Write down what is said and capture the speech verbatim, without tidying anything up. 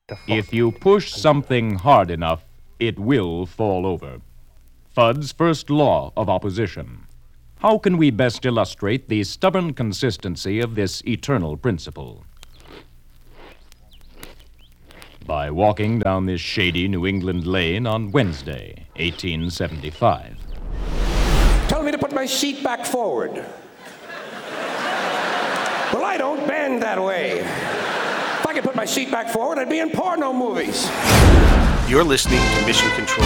If you push something hard enough, it will fall over. Fudd's first law of opposition. How can we best illustrate the stubborn consistency of this eternal principle? By walking down this shady New England lane on Wednesday, eighteen seventy-five. Tell me to put my seat back forward. Well, I don't bend that way. If I could put my seat back forward, I'd be in porno movies. You're listening to Mission Control